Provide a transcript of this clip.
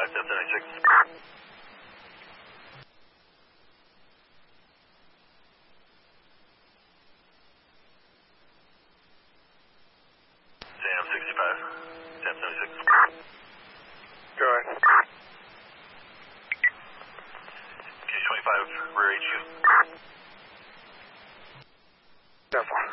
Delta 96. Sam 65. Sam 76. Go ahead. K25, rear HQ. Careful.